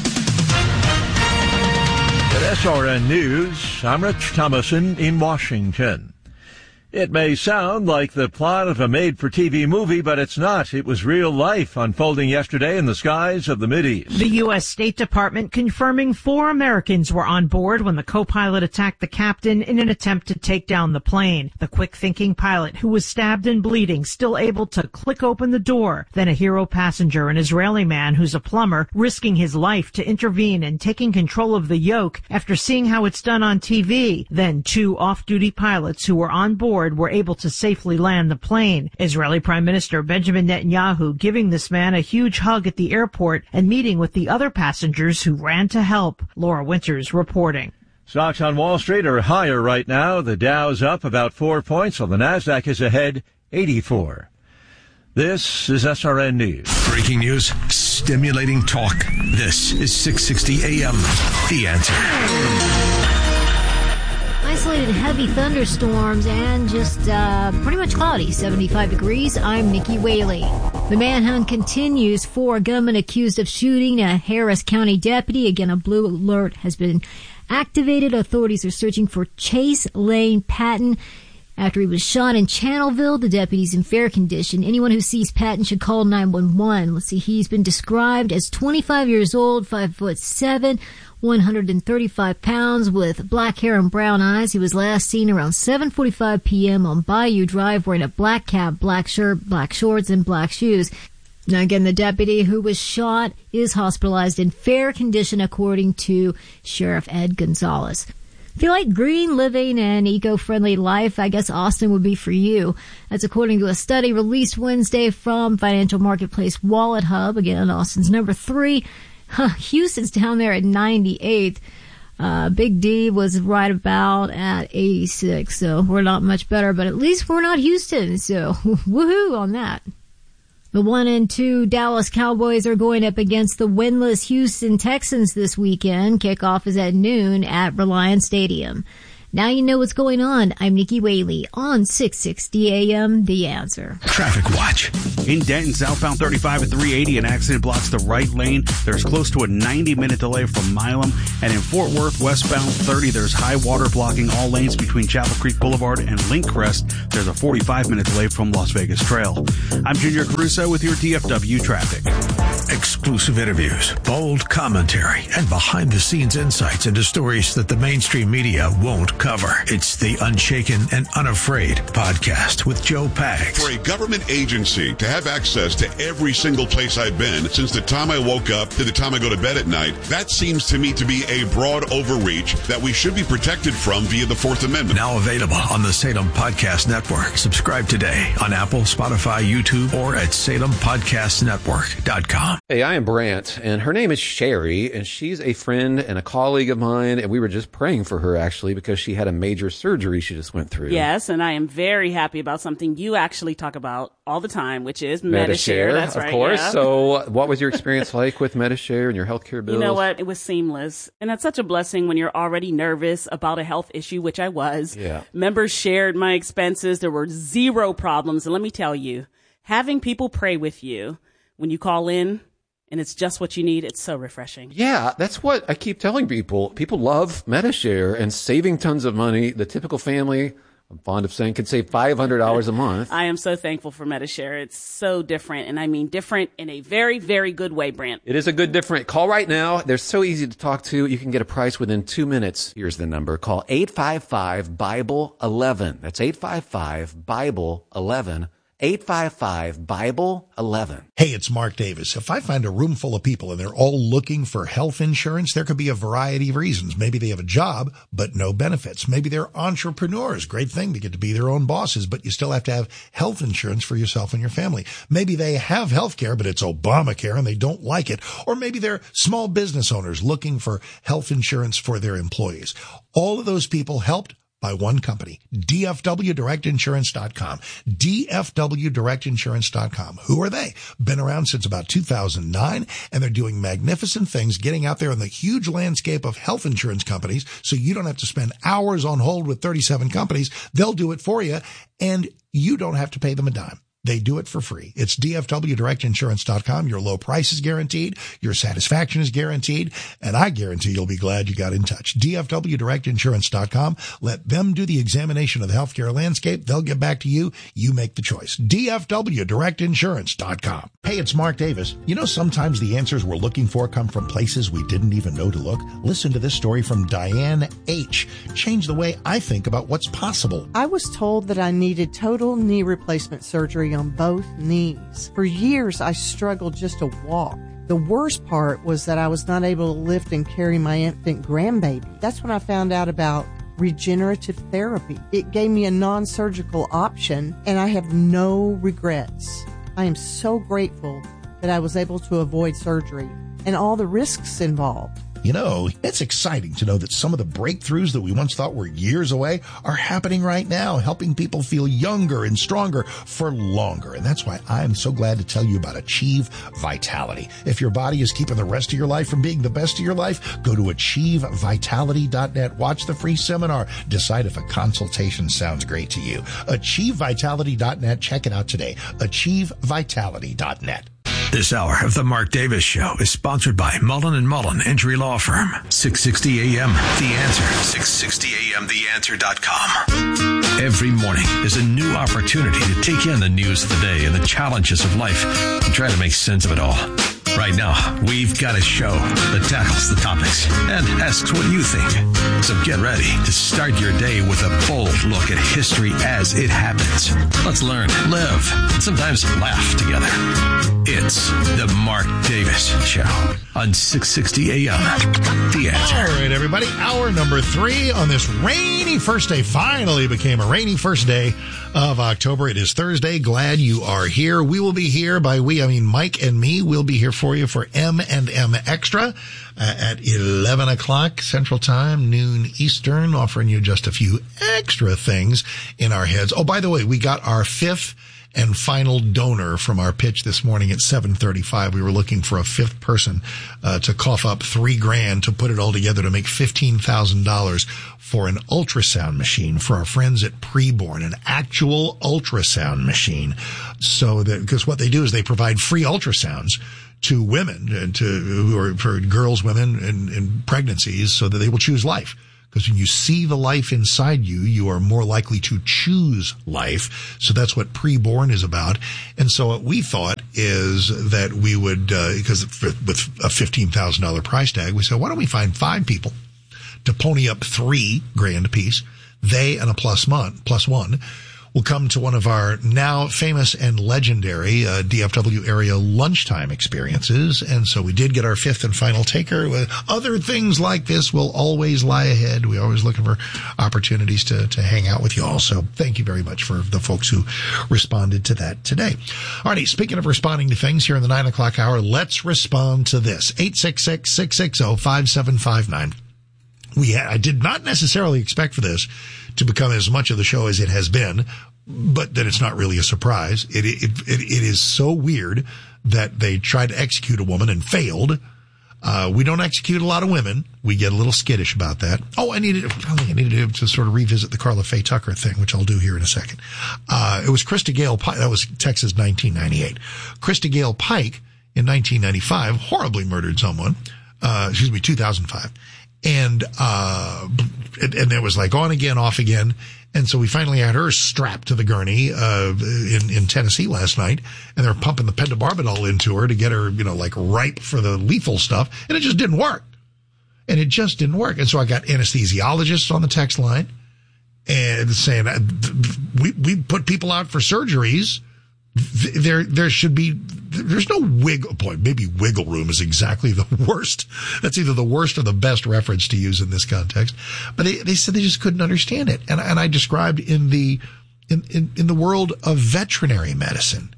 At S R N News, I'm Rich Thomason in Washington. It may sound like the plot of a made-for-T V movie, but it's not. It was real life unfolding yesterday in the skies of the Mideast. The U S State Department confirming four Americans were on board when the co-pilot attacked the captain in an attempt to take down the plane. The quick-thinking pilot, who was stabbed and bleeding, still able to click open the door. Then a hero passenger, an Israeli man who's a plumber, risking his life to intervene and taking control of the yoke after seeing how it's done on T V. Then two off-duty pilots who were on board were able to safely land the plane. Israeli Prime Minister Benjamin Netanyahu giving this man a huge hug at the airport and meeting with the other passengers who ran to help. Laura Winters reporting. Stocks on Wall Street are higher right now. The Dow's up about four points, while the Nasdaq is ahead eighty-four. This is S R N News. Breaking news, stimulating talk. This is six sixty A M The Answer. Isolated heavy thunderstorms and just uh, pretty much cloudy, seventy-five degrees. I'm Nikki Whaley. The manhunt continues for a gunman accused of shooting a Harris County deputy. Again, a blue alert has been activated. Authorities are searching for Chase Lane Patton after he was shot in Channelville. The deputy's in fair condition. Anyone who sees Patton should call nine one one. Let's see, he's been described as twenty-five years old, five foot seven, one hundred thirty-five pounds, with black hair and brown eyes. He was last seen around seven forty-five p.m. on Bayou Drive wearing a black cap, black shirt, black shorts, and black shoes. Now again, the deputy who was shot is hospitalized in fair condition, according to Sheriff Ed Gonzalez. If you like green living and eco-friendly life, I guess Austin would be for you. That's according to a study released Wednesday from financial marketplace Wallet Hub. Again, Austin's number three. Huh, Houston's down there at ninety-eighth. Uh, Big D was right about at eighty-six, so we're not much better, but at least we're not Houston, so woohoo on that. The one and two Dallas Cowboys are going up against the winless Houston Texans this weekend. Kickoff is at noon at Reliance Stadium. Now you know what's going on. I'm Nikki Whaley on six sixty A M The Answer. Traffic Watch. In Denton, southbound thirty-five at three eighty, an accident blocks the right lane. There's close to a ninety minute delay from Milam. And in Fort Worth, westbound thirty, there's high water blocking all lanes between Chapel Creek Boulevard and Link Crest. There's a forty-five minute delay from Las Vegas Trail. I'm Junior Caruso with your D F W traffic. Exclusive interviews, bold commentary, and behind-the-scenes insights into stories that the mainstream media won't cover. It's the Unshaken and Unafraid podcast with Joe Pags. For a government agency to have access to every single place I've been since the time I woke up to the time I go to bed at night, that seems to me to be a broad overreach that we should be protected from via the Fourth Amendment. Now available on the Salem Podcast Network. Subscribe today on Apple, Spotify, YouTube, or at salem podcast network dot com. Hey, I am Brant, and her name is Sherry, and she's a friend and a colleague of mine, and we were just praying for her, actually, because she had a major surgery she just went through. Yes, and I am very happy about something you actually talk about all the time, which is Medi-Share. Medi-Share, That's of right, course. yeah. So what was your experience like with Medi-Share and your healthcare bills? You know what? It was seamless. And that's such a blessing when you're already nervous about a health issue, which I was. Yeah. Members shared my expenses. There were zero problems. And let me tell you, having people pray with you when you call in, and it's just what you need, it's so refreshing. Yeah, that's what I keep telling people. People love Medi-Share and saving tons of money. The typical family, I'm fond of saying, could save five hundred dollars a month. I am so thankful for Medi-Share. It's so different, and I mean different in a very, very good way, Brant. It is a good different. Call right now. They're so easy to talk to. You can get a price within two minutes. Here's the number. Call eight five five, Bible eleven. That's eight five five, Bible eleven. eight five five, Bible eleven. Hey, it's Mark Davis. If I find a room full of people and they're all looking for health insurance, there could be a variety of reasons. Maybe they have a job, but no benefits. Maybe they're entrepreneurs. Great thing to get to be their own bosses, but you still have to have health insurance for yourself and your family. Maybe they have health care, but it's Obamacare and they don't like it. Or maybe they're small business owners looking for health insurance for their employees. All of those people helped by one company, D F W Direct Insurance dot com. D F W Direct Insurance dot com. Who are they? Been around since about two thousand nine, and they're doing magnificent things, getting out there in the huge landscape of health insurance companies, so you don't have to spend hours on hold with thirty-seven companies. They'll do it for you, and you don't have to pay them a dime. They do it for free. It's D F W Direct Insurance dot com. Your low price is guaranteed. Your satisfaction is guaranteed. And I guarantee you'll be glad you got in touch. D F W Direct Insurance dot com. Let them do the examination of the healthcare landscape. They'll get back to you. You make the choice. D F W Direct Insurance dot com. Hey, it's Mark Davis. You know, sometimes the answers we're looking for come from places we didn't even know to look. Listen to this story from Diane H. Changed the way I think about what's possible. I was told that I needed total knee replacement surgery on both knees. For years, I struggled just to walk. The worst part was that I was not able to lift and carry my infant grandbaby. That's when I found out about regenerative therapy. It gave me a non-surgical option, and I have no regrets. I am so grateful that I was able to avoid surgery and all the risks involved. You know, it's exciting to know that some of the breakthroughs that we once thought were years away are happening right now, helping people feel younger and stronger for longer. And that's why I'm so glad to tell you about Achieve Vitality. If your body is keeping the rest of your life from being the best of your life, go to achieve vitality dot net. Watch the free seminar. Decide if a consultation sounds great to you. achieve vitality dot net. Check it out today. achieve vitality dot net. This hour of the Mark Davis Show is sponsored by Mullen and Mullen Injury Law Firm. six sixty A M The Answer. six sixty A M the answer dot com. Every morning is a new opportunity to take in the news of the day and the challenges of life and try to make sense of it all. Right now, we've got a show that tackles the topics and asks what you think. So get ready to start your day with a bold look at history as it happens. Let's learn, live, and sometimes laugh together. It's the Mark Davis Show on six sixty A M The Answer. All right, everybody. Hour number three on this rainy first day. Finally became a rainy first day of October. It is Thursday. Glad you are here. We will be here by we, I mean Mike and me. We'll be here for you for M and M Extra uh, at eleven o'clock Central Time, noon Eastern, offering you just a few extra things in our heads. Oh, by the way, we got our fifth and final donor from our pitch this morning at seven thirty-five. We were looking for a fifth person uh, to cough up three grand to put it all together to make fifteen thousand dollars for an ultrasound machine for our friends at Preborn, an actual ultrasound machine. So that, because what they do is they provide free ultrasounds to women and to who are for girls, women, and, and pregnancies, so that they will choose life. Because when you see the life inside you, you are more likely to choose life. So that's what Preborn is about. And so what we thought is that we would, uh, because with a fifteen thousand dollars price tag, we said, why don't we find five people to pony up three grand apiece? They and a plus one, plus one will come to one of our now famous and legendary uh, D F W area lunchtime experiences. And so we did get our fifth and final taker. Other things like this will always lie ahead. We're always looking for opportunities to, to hang out with you all. So thank you very much for the folks who responded to that today. All righty, speaking of responding to things here in the nine o'clock hour, let's respond to this. eight six six, six six zero, five seven five nine. We had, I did not necessarily expect for this to become as much of the show as it has been, but then it's not really a surprise. It, it, it, it is so weird that they tried to execute a woman and failed. Uh, we don't execute a lot of women. We get a little skittish about that. Oh, I needed, I needed to sort of revisit the Carla Faye Tucker thing, which I'll do here in a second. Uh, it was Krista Gale Pike. That was Texas nineteen ninety-eight. Krista Gale Pike in nineteen ninety-five horribly murdered someone. Uh, excuse me, two thousand five. And, uh, and, and it was like on again, off again. And so we finally had her strapped to the gurney, uh, in, in Tennessee last night. And they're pumping the pentobarbital into her to get her, you know, like ripe for the lethal stuff. And it just didn't work. And it just didn't work. And so I got anesthesiologists on the text line and saying, we, we put people out for surgeries. There, there should be, there's no wiggle point. Maybe wiggle room is exactly the worst. That's either the worst or the best reference to use in this context. But they, they said they just couldn't understand it. And, and I described in the, in, in, in the world of veterinary medicine.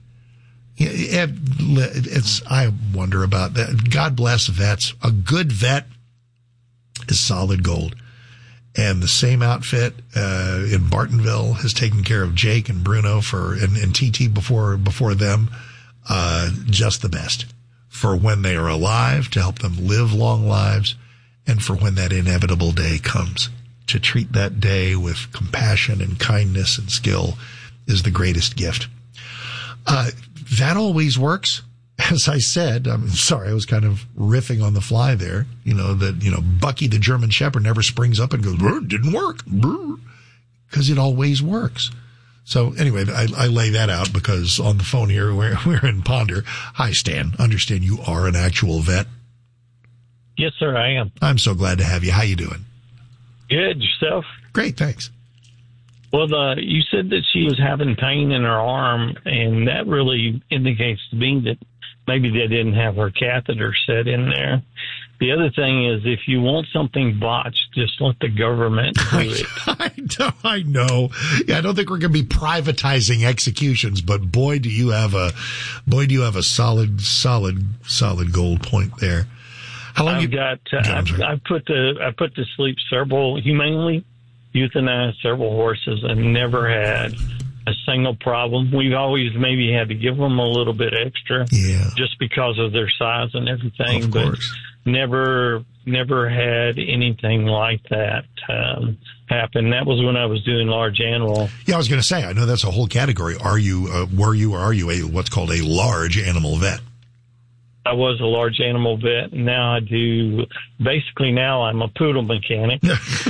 It's, I wonder about that. God bless vets. A good vet is solid gold. And the same outfit uh in Bartonville has taken care of Jake and Bruno for and, and T T before before them. Uh just the best for when they are alive, to help them live long lives, and for when that inevitable day comes. To treat that day with compassion and kindness and skill is the greatest gift. Uh that always works. As I said, I'm sorry, I was kind of riffing on the fly there. You know, that, you know, Bucky the German Shepherd never springs up and goes, it didn't work. Because it always works. So anyway, I, I lay that out because on the phone here, we're, we're in Ponder. Hi, Stan. Understand you are an actual vet. Yes, sir, I am. I'm so glad to have you. How you doing? Good. Yourself? Great, thanks. Well, the, you said that she was having pain in her arm, and that really indicates to me that maybe they didn't have her catheter set in there. The other thing is, if you want something botched, just let the government do it. I know. I know. Yeah, I don't think we're going to be privatizing executions, but boy, do you have a, boy, do you have a solid, solid, solid gold point there. How long I've you got? Uh, I've, I've put to I put to sleep several humanely euthanized several horses and never had a single problem. We've always maybe had to give them a little bit extra, yeah, just because of their size and everything, of but course. never, never had anything like that um, happen. That was when I was doing large animal. Yeah, I was going to say, I know that's a whole category. Are you, uh, were you, or are you a what's called a large animal vet? I was a large animal vet, and now I do. Basically, now I'm a poodle mechanic.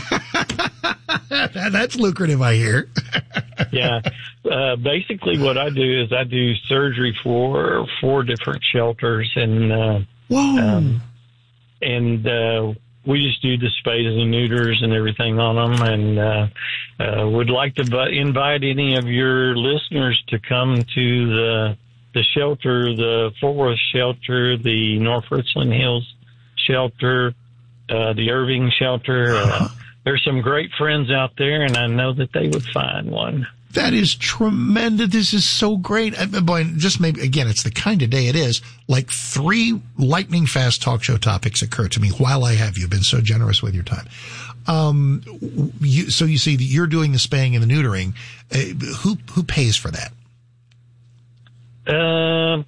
That's lucrative, I hear. Yeah. Uh, basically, what I do is I do surgery for four different shelters, and uh, Whoa. Um, and uh, we just do the spays and neuters and everything on them, and uh, uh, would like to bu- invite any of your listeners to come to the the shelter, the Fort Worth shelter, the North Richland Hills shelter, uh, the Irving shelter. Uh, there's some great friends out there, and I know that they would find one. That is tremendous. This is so great. Uh, boy, just maybe, again, it's the kind of day it is. Like three lightning fast talk show topics occur to me while I have you. You've been so generous with your time. Um, you, so you see that you're doing the spaying and the neutering. Uh, who, who pays for that? Uh,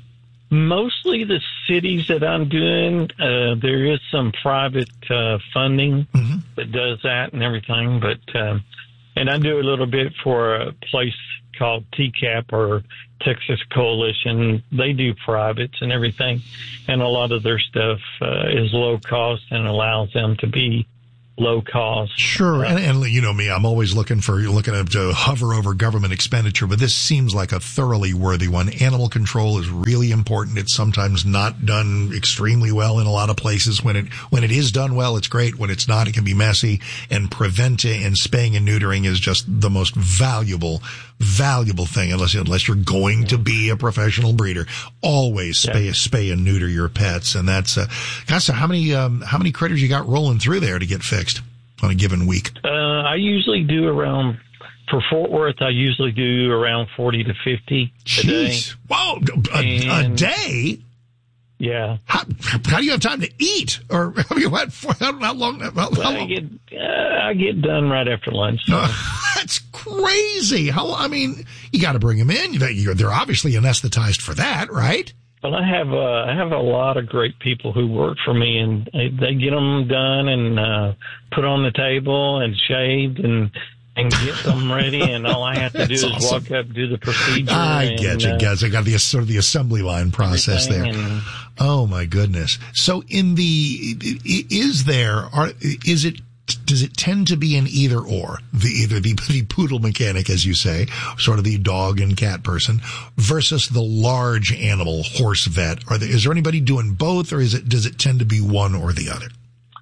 mostly the cities that I'm doing, uh, there is some private uh, funding mm-hmm. that does that and everything. But uh, and I do a little bit for a place called T CAP or Texas Coalition. They do privates and everything, and a lot of their stuff uh, is low cost and allows them to be low cost. Sure. Uh, and, and you know me, I'm always looking for, looking to hover over government expenditure, but this seems like a thoroughly worthy one. Animal control is really important. It's sometimes not done extremely well in a lot of places. When it, when it is done well, it's great. When it's not, it can be messy, and preventing and spaying and neutering is just the most valuable, valuable thing. Unless, unless you're going to be a professional breeder, always spay, Yeah. spay and neuter your pets. And that's, uh, gosh, so how many, um, how many critters you got rolling through there to get fixed on a given week? Uh, I usually do around, for Fort Worth, I usually do around forty to fifty a day. Jeez. Whoa, a, a And- day? Yeah. How, how do you have time to eat? Or I mean, what, for, how, how long? How, how Well, I long? get, uh, I get done right after lunch. So. That's crazy. How? I mean, you got to bring them in. You're, they're obviously anesthetized for that, right? Well, I have uh, I have a lot of great people who work for me, and they, they get them done and uh, put on the table and shaved and and get them ready, and all I have to do is That's awesome. walk up, do the procedure. I and, get you, uh, guys. I got the sort of the assembly line process there. everything and- Oh my goodness. So in the, is there, are, is it, does it tend to be an either or? The, either the, the poodle mechanic, as you say, sort of the dog and cat person, versus the large animal horse vet? Are there, is there anybody doing both, or is it, does it tend to be one or the other?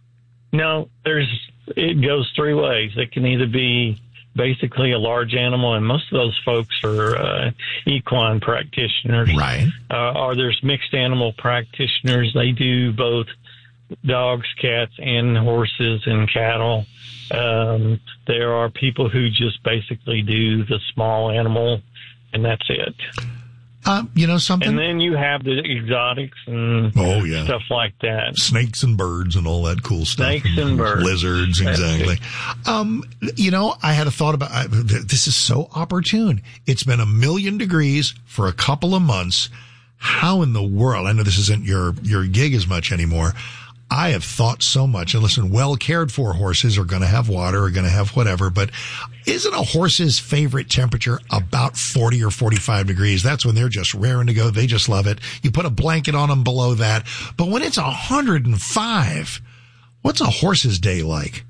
No, there's it goes three ways. It can either be basically a large animal, and most of those folks are uh, equine practitioners. Right. Uh, or there's mixed animal practitioners. They do both dogs, cats, and horses and cattle. Um, there are people who just basically do the small animal, and that's it. Uh, you know something? And then you have the exotics and Oh, yeah. stuff like that. Snakes and birds and all that cool stuff. Snakes and birds. Lizards, That's exactly. Um, you know, I had a thought about, I, this is so opportune. It's been a million degrees for a couple of months. How in the world, I know this isn't your, your gig as much anymore. I have thought so much, and listen, well cared for horses are going to have water, are going to have whatever, but isn't a horse's favorite temperature about forty or forty-five degrees? That's when they're just raring to go. They just love it. You put a blanket on them below that. But when it's one hundred five, what's a horse's day like?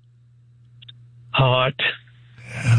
Hot. Yeah.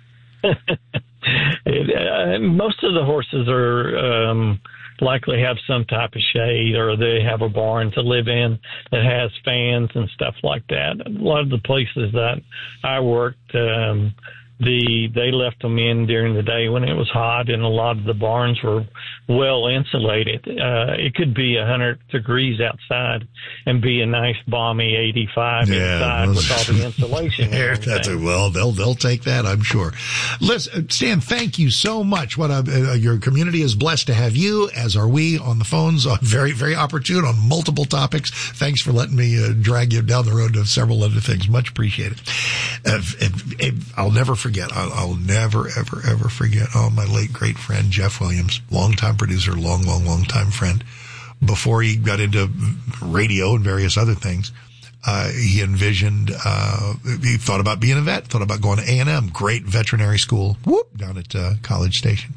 it, uh, most of the horses are um, likely have some type of shade, or they have a barn to live in that has fans and stuff like that. A lot of the places that I worked, um, the they left them in during the day when it was hot, and a lot of the barns were well insulated. Uh, it could be one hundred degrees outside and be a nice balmy eighty-five inside with all the insulation. There, and that's a, everything. well, they'll they'll take that, I'm sure. Listen, Stan, thank you so much. What a, uh, your community is blessed to have you, as are we, on the phones. Uh, very very opportune on multiple topics. Thanks for letting me uh, drag you down the road to several other things. Much appreciated. Uh, if, if, I'll never forget. I'll, I'll never ever ever forget. Oh, my late great friend Jeff Williams, longtime producer, long long long time friend. Before he got into radio and various other things, uh, he envisioned, uh, he thought about being a vet, thought about going to A and M, great veterinary school, whoop, down at uh, College Station.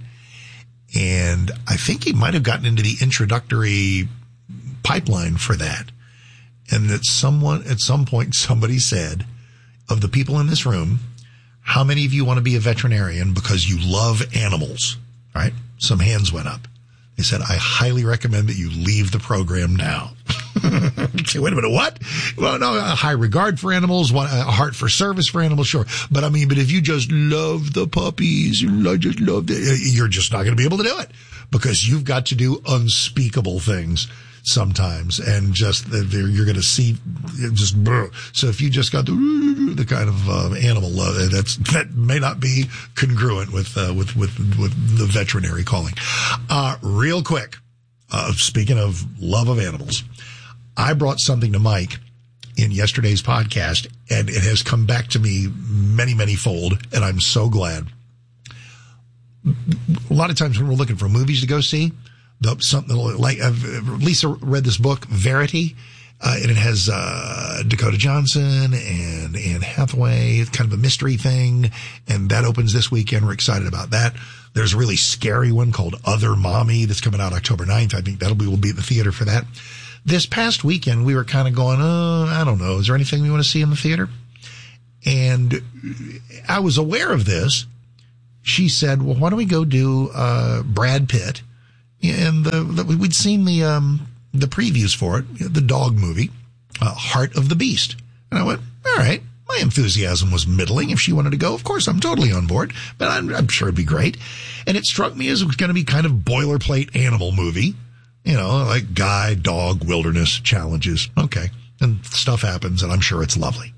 And I think he might have gotten into the introductory pipeline for that. And that someone, at some point, somebody said, of the people in this room, how many of you want to be a veterinarian because you love animals? Right? Some hands went up. They said, I highly recommend that you leave the program now. Okay, wait a minute, what? Well, no, a high regard for animals, a heart for service for animals, sure. But I mean, but if you just love the puppies, you just love the, you're just not going to be able to do it because you've got to do unspeakable things sometimes, and just you're going to see just so if you just got the the kind of uh, animal love, that's that may not be congruent with uh, with with with the veterinary calling. Uh, real quick, uh, speaking of love of animals, I brought something to Mike in yesterday's podcast, and it has come back to me many many fold, and I'm so glad. a lot of times when we're looking for movies to go see, the, something like uh, Lisa read this book, Verity, uh, and it has uh, Dakota Johnson and Anne Hathaway. It's kind of a mystery thing, and that opens this weekend. We're excited about that. There's a really scary one called Other Mommy that's coming out October ninth. I think that'll be, we'll be at the theater for that. This past weekend, we were kind of going, oh, I don't know. Is there anything we want to see in the theater? And I was aware of this. She said, well, why don't we go do uh Brad Pitt? And the, the, we'd seen the um the previews for it, the dog movie, uh, Heart of the Beast. And I went, all right. My enthusiasm was middling. If she wanted to go, of course, I'm totally on board, but I'm, I'm sure it'd be great. And it struck me as it was going to be kind of boilerplate animal movie, you know, like guy, dog, wilderness challenges. Okay. And stuff happens, and I'm sure it's lovely.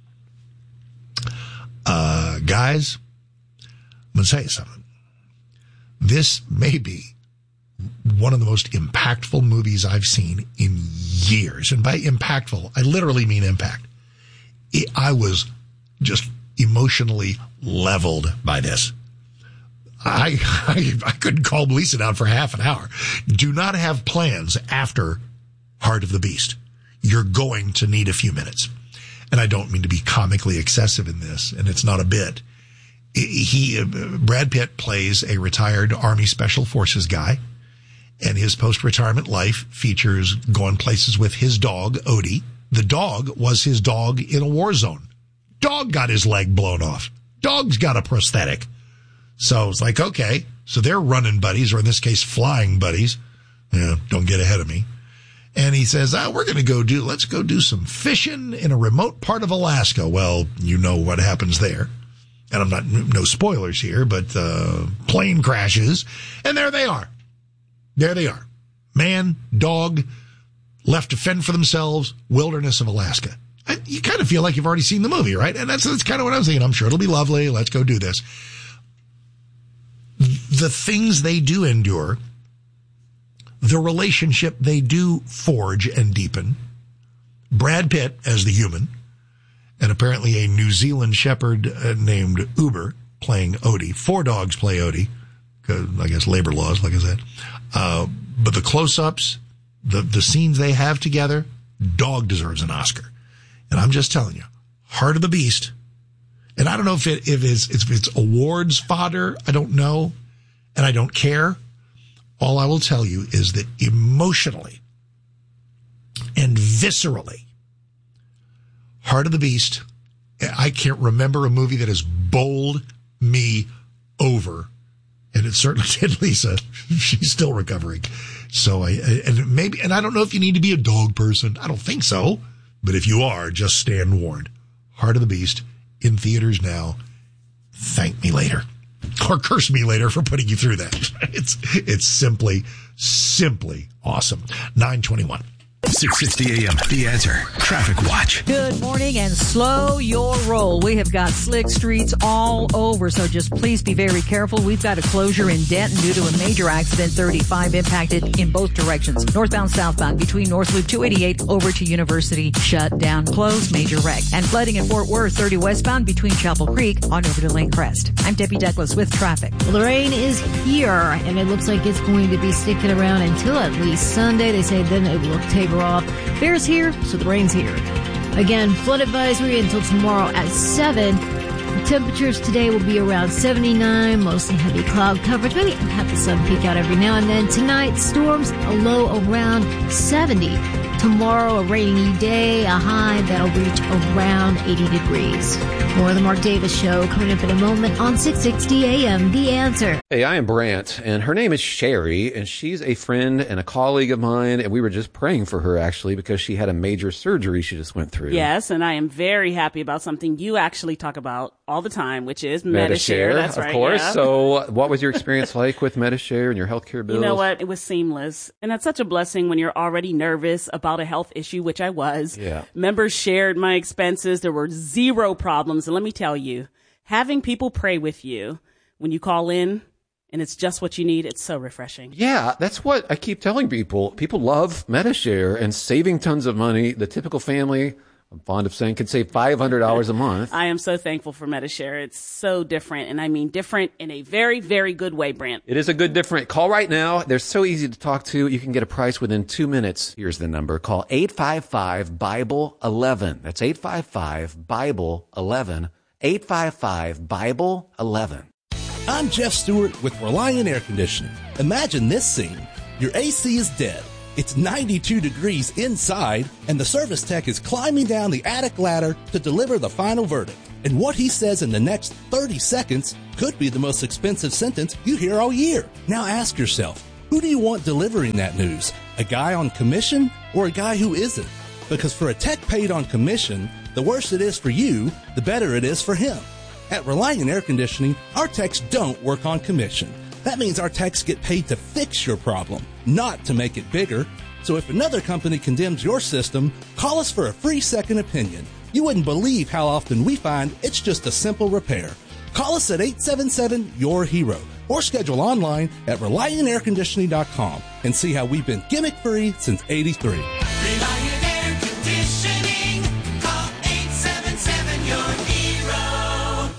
Uh, guys, I'm going to tell you something. This may be one of the most impactful movies I've seen in years. And by impactful, I literally mean impact. I was just emotionally leveled by this. I, I I couldn't calm Lisa down for half an hour. Do not have plans after Heart of the Beast. You're going to need a few minutes. And I don't mean to be comically excessive in this, and it's not a bit. He, Brad Pitt plays a retired Army Special Forces guy, and his post-retirement life features going places with his dog, Odie. The dog was his dog in a war zone. Dog got his leg blown off. Dog's got a prosthetic. So it's like, okay, so they're running buddies, or in this case, flying buddies. Yeah, don't get ahead of me. And he says, ah, we're going to go do, let's go do some fishing in a remote part of Alaska. Well, you know what happens there. And I'm not, no spoilers here, but, uh, plane crashes. And there they are. There they are. Man, dog, left to fend for themselves, wilderness of Alaska. I, you kind of feel like you've already seen the movie, right? And that's, that's kind of what I was thinking. I'm sure it'll be lovely. Let's go do this. The things they do endure, the relationship they do forge and deepen, Brad Pitt as the human, and apparently a New Zealand shepherd uh, named Uber playing Odie. Four dogs play Odie, because I guess labor laws, like I said. Uh, but the close-ups, The the scenes they have together, dog deserves an Oscar. And I'm just telling you, Heart of the Beast. And I don't know if it if it's if it's awards fodder. I don't know, and I don't care. All I will tell you is that emotionally and viscerally, Heart of the Beast. I can't remember a movie that has bowled me over, and it certainly did Lisa. She's still recovering. So I, and maybe, and I don't know if you need to be a dog person. I don't think so. But if you are, just stand warned. Heart of the Beast in theaters now. Thank me later. Or curse me later for putting you through that. It's, it's simply, simply awesome. nine twenty-one. six sixty A M, The Answer. Traffic Watch. Good morning and slow your roll. We have got slick streets all over, so just please be very careful. We've got a closure in Denton due to a major accident. thirty-five impacted in both directions. Northbound, southbound between North Loop two eighty-eight over to University. Shut down, closed, major wreck. And flooding in Fort Worth, thirty westbound between Chapel Creek on over to Lane Crest. I'm Debbie Douglas with traffic. Well, the rain is here, and it looks like it's going to be sticking around until at least Sunday. They say then it will taper off. Fair's here, so the rain's here. Again, flood advisory until tomorrow at seven. The temperatures today will be around seventy-nine, mostly heavy cloud coverage. Maybe have the sun peek out every now and then. Tonight, storms, a low around seventy. Tomorrow, a rainy day, a high that'll reach around eighty degrees. More of the Mark Davis Show coming up in a moment on six sixty A M. The Answer. Hey, I am Brant, and her name is Sherry, and she's a friend and a colleague of mine, and we were just praying for her, actually, because she had a major surgery she just went through. Yes, and I am very happy about something you actually talk about all the time, which is Medi-Share. That's of right, course. yeah. So what was your experience like with Medi-Share and your healthcare bills? You know what? It was seamless. And that's such a blessing when you're already nervous about a health issue, which I was. Yeah. Members shared my expenses. There were zero problems. And let me tell you, having people pray with you when you call in and it's just what you need, it's so refreshing. Yeah, that's what I keep telling people. People love Medi-Share and saving tons of money. The typical family I'm fond of saying, could save five hundred dollars a month. I am so thankful for Medi-Share. It's so different, and I mean different in a very, very good way, Brent. It is a good different. Call right now. They're so easy to talk to. You can get a price within two minutes. Here's the number. Call eight five five, Bible eleven. That's eight five five, Bible eleven. eight five five, Bible eleven. I'm Jeff Stewart with Reliant Air Conditioning. Imagine this scene. Your A C is dead. It's ninety-two degrees inside, and the service tech is climbing down the attic ladder to deliver the final verdict. And what he says in the next thirty seconds could be the most expensive sentence you hear all year. Now ask yourself, who do you want delivering that news? A guy on commission or a guy who isn't? Because for a tech paid on commission, the worse it is for you, the better it is for him. At Reliant Air Conditioning, our techs don't work on commission. That means our techs get paid to fix your problem, not to make it bigger. So if another company condemns your system, call us for a free second opinion. You wouldn't believe how often we find it's just a simple repair. Call us at eight seven seven, Y O U R hero or schedule online at reliant air conditioning dot com and see how we've been gimmick-free since eighty-three. Reliant Air Conditioning. Call eight seven seven, Y O U R hero.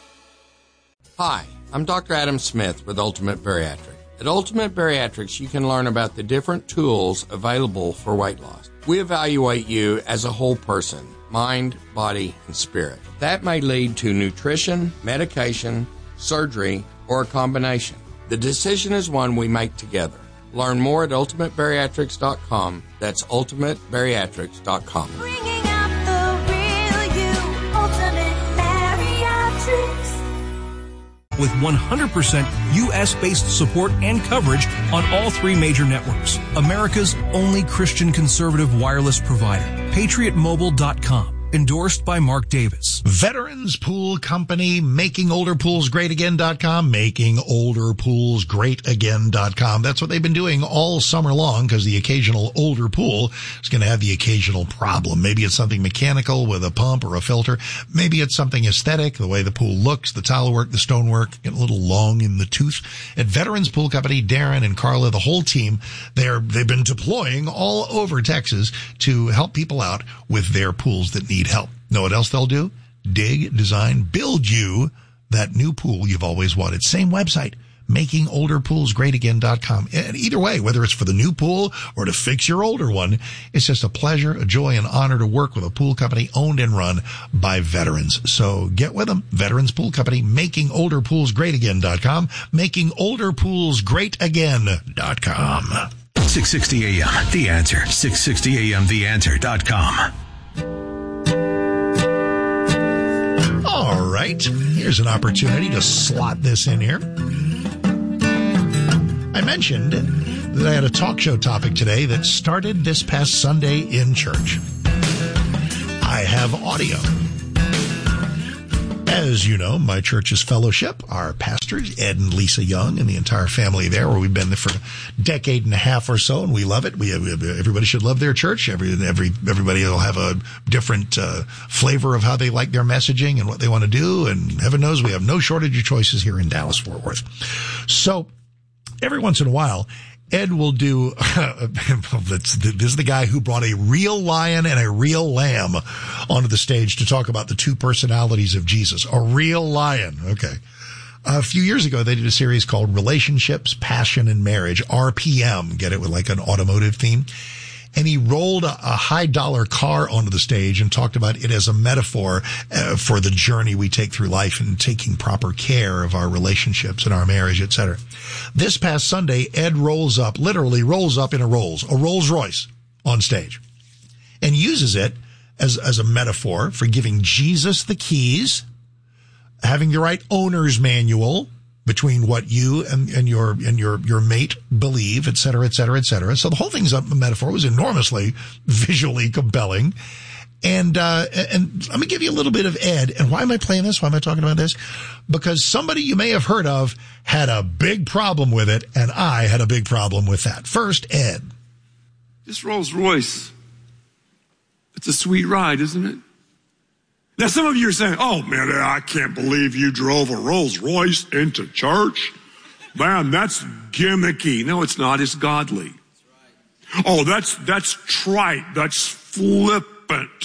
Hi, I'm Doctor Adam Smith with Ultimate Bariatric. At Ultimate Bariatrics, you can learn about the different tools available for weight loss. We evaluate you as a whole person, mind, body, and spirit. That may lead to nutrition, medication, surgery, or a combination. The decision is one we make together. Learn more at ultimate bariatrics dot com. That's ultimate bariatrics dot com. Bringing out the real you. Ultimate Bariatrics. With one hundred percent U S-based support and coverage on all three major networks. America's only Christian conservative wireless provider. patriot mobile dot com. Endorsed by Mark Davis. Veterans Pool Company, making older pools great again dot com, making older pools great again dot com. That's what they've been doing all summer long, because the occasional older pool is going to have the occasional problem. Maybe it's something mechanical with a pump or a filter. Maybe it's something aesthetic, the way the pool looks, the tile work, the stonework, getting a little long in the tooth. At Veterans Pool Company, Darren and Carla, the whole team, they're, they've been deploying all over Texas to help people out with their pools that need help. Know what else they'll do? Dig, design, build you that new pool you've always wanted. Same website, making older pools great again dot com. And either way, whether it's for the new pool or to fix your older one, it's just a pleasure, a joy, and honor to work with a pool company owned and run by veterans. So get with them. Veterans Pool Company, making older pools great again dot com, making older pools great again dot com. six sixty A M, The Answer. six sixty A M the answer dot com. All right, here's an opportunity to slot this in here. I mentioned that I had a talk show topic today that started this past Sunday in church. I have audio. As you know, my church's fellowship, our pastors, Ed and Lisa Young, and the entire family there, where we've been there for a decade and a half or so, and we love it. We have, everybody should love their church. Every, every, everybody will have a different uh, flavor of how they like their messaging and what they want to do, and heaven knows we have no shortage of choices here in Dallas-Fort Worth. So every once in a while, Ed will do, uh, this is the guy who brought a real lion and a real lamb onto the stage to talk about the two personalities of Jesus. A real lion. Okay. A few years ago, they did a series called Relationships, Passion, and Marriage, R P M. Get it, with like an automotive theme. And he rolled a, a high dollar car onto the stage and talked about it as a metaphor uh, for the journey we take through life and taking proper care of our relationships and our marriage, et cetera. This past Sunday, Ed rolls up, literally rolls up in a Rolls, a Rolls Royce on stage, and uses it as, as a metaphor for giving Jesus the keys, having the right owner's manual between what you and, and your and your your mate believe, et cetera, et cetera, et cetera. So the whole thing's a metaphor. It was enormously visually compelling. And uh and let me give you a little bit of Ed. And why am I playing this? Why am I talking about this? Because somebody you may have heard of had a big problem with it, and I had a big problem with that. First, Ed. This Rolls Royce, it's a sweet ride, isn't it? Now, some of you are saying, oh, man, I can't believe you drove a Rolls Royce into church. Man, that's gimmicky. No, it's not. It's godly. Oh, that's, that's trite. That's flippant.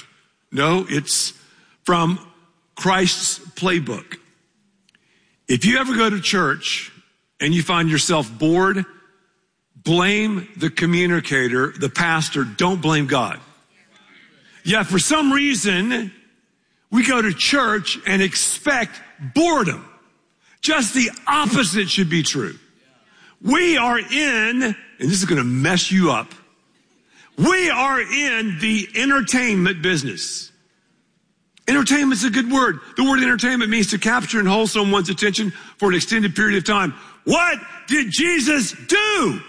No, it's from Christ's playbook. If you ever go to church and you find yourself bored, blame the communicator, the pastor. Don't blame God. Yeah, for some reason, we go to church and expect boredom. Just the opposite should be true. We are in, and this is going to mess you up, we are in the entertainment business. Entertainment's a good word. The word entertainment means to capture and hold someone's attention for an extended period of time. What did Jesus do?